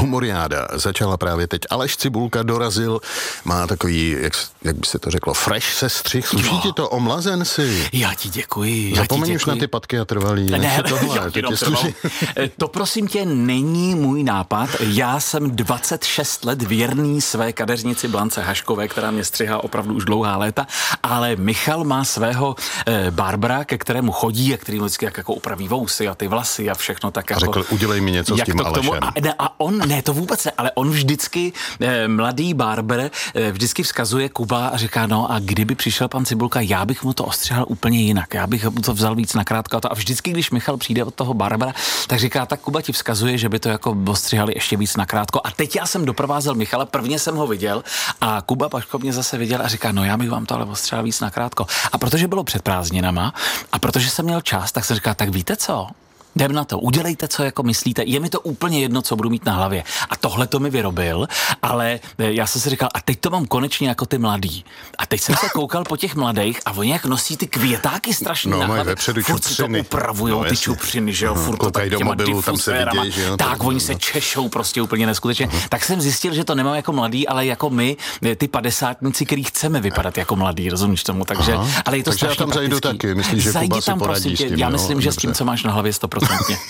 Humoriáda začala právě teď. Aleš Cibulka dorazil, má takový, jak by se to řeklo, fresh sestřih. Sluší ti to, omlazen si? Já ti děkuji. Zapomeň už na ty patky a trvalý. Ne, to prosím tě není můj nápad. Já jsem 26 let věrný své kadeřnici Blance Haškové, která mě střihá opravdu už dlouhá léta, ale Michal má svého barbara, ke kterému chodí a který vždycky jako upraví vousy a ty vlasy a všechno tak. A řekl, udělej mi něco s tím Alešem. A on, ne, to vůbec ne, ale on vždycky, mladý barber, vždycky vzkazuje Kuba a říká, no a kdyby přišel pan Cibulka, já bych mu to ostřihal úplně jinak, já bych mu to vzal víc nakrátko a vždycky, když Michal přijde od toho barbera, tak říká, tak Kuba ti vzkazuje, že by to jako ostřihali ještě víc nakrátko. A teď já jsem doprovázel Michala, prvně jsem ho viděl a Kuba Paško mě zase viděl a říká, no já bych vám to ale ostřihal víc nakrátko. A protože bylo před prázdninama a protože jsem měl čas, tak jsem říkal, tak víte co? Jdem na to, udělejte, co jako myslíte. Je mi to úplně jedno, co budu mít na hlavě. A tohle to mi vyrobil, ale já jsem si říkal, a teď to mám konečně jako ty mladý. A teď jsem se koukal po těch mladých a oni jak nosí ty květáky strašně na hlavě. Furt si to upravujou, ty čupřiny, že jo, furt to tak těma difuzérama. Tak, oni se češou prostě úplně neskutečně. Tak jsem zjistil, že to nemám jako mladý, ale jako my, ty padesátníci, který chceme vypadat jako mladý, rozumíš tomu, takže, ale je to strašně tam zajdu taky, myslíš, že Kuba si poradí s tím, já myslím, že s tím, co máš na hlavě, 100%.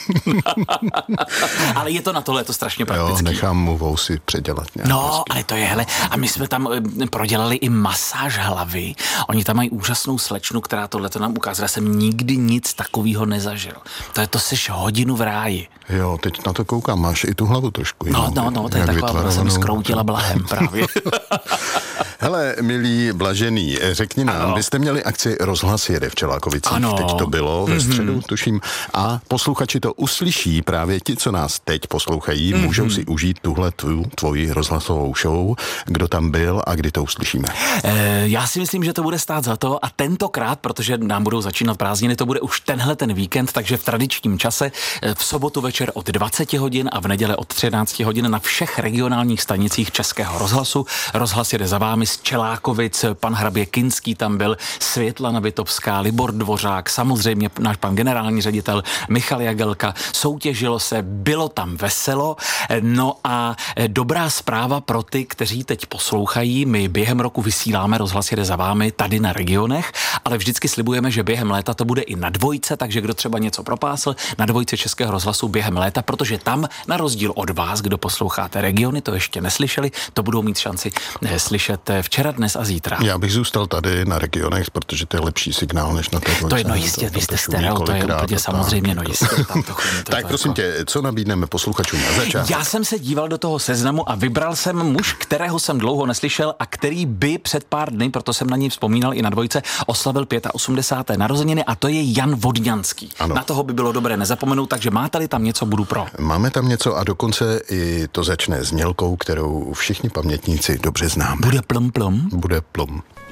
Ale je to na tohle, je to strašně praktický. Jo, nechám mu vousy předělat nějak. No, ale to je, hele, a my jsme tam prodělali i masáž hlavy. Oni tam mají úžasnou slečnu, která tohleto nám ukázala. Jsem nikdy nic takového nezažil. To seš hodinu v ráji. Jo, teď na to koukám, máš i tu hlavu trošku. No, to je taková, jsem skroutila blahem právě. Hele, milí Blažený, řekni nám, vy jste měli akci Rozhlas jede v Čelákovicích, teď to bylo ve středu, tuším, a posluchači to uslyší, právě ti, co nás teď poslouchají, můžou si užít tuhle tvoji rozhlasovou show, kdo tam byl a kdy to uslyšíme. Já si myslím, že to bude stát za to a tentokrát, protože nám budou začínat prázdniny, to bude už tenhle ten víkend, takže v tradičním čase v sobotu večer od 20 hodin a v neděli od 13 hodin na všech regionálních stanicích Českého rozhlasu. Rozhlas jede za vámi z Čelákovic, pan hrabě Kinský tam byl, Světlana Vitovská, Libor Dvořák, samozřejmě náš pan generální ředitel Michal Jagelka, soutěžilo se, bylo tam veselo, no a dobrá zpráva pro ty, kteří teď poslouchají, my během roku vysíláme Rozhlas jede za vámi tady na regionech, ale vždycky slibujeme, že během léta to bude i na dvojce, takže kdo třeba něco propásl, na dvojce Českého rozhlasu během léta, protože tam, na rozdíl od vás, kdo posloucháte regiony, to ještě neslyšeli, to budou mít šanci slyšet včera, dnes a zítra. Já bych zůstal tady na regionech, protože to je lepší signál než na té dvojce. To je, no jistě, vy jste stereo, to je úplně samozřejmě, no jistě. Tak prosím tě, co nabídneme posluchačům na začátek? Já jsem se díval do toho seznamu a vybral jsem muž, kterého jsem dlouho neslyšel a který by před pár dny, proto jsem na něj vzpomínal i na dvojce, oslavil 85. narozeniny a to je Jan Vodňanský. Ano. Na toho by bylo dobré nezapomenout, takže máte-li tam něco, budu pro. Máme tam něco a dokonce i to začne znělkou, kterou všichni pamětníci dobře známe. Bude plum plum? Bude plum.